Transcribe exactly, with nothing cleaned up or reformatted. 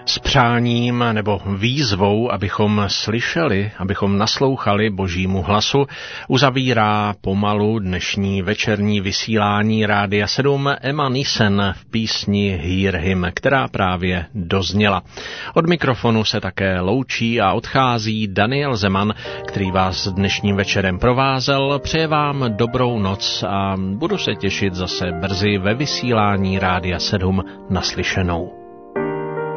S přáním nebo výzvou, abychom slyšeli, abychom naslouchali Božímu hlasu, uzavírá pomalu dnešní večerní vysílání Rádia sedm Emma Nissen v písni Hear Him, která právě dozněla. Od mikrofonu se také loučí a odchází Daniel Zeman, který vás dnešním večerem provázel. Přeje vám dobrou noc a budu se těšit zase brzy ve vysílání Rádia sedm. Naslyšenou.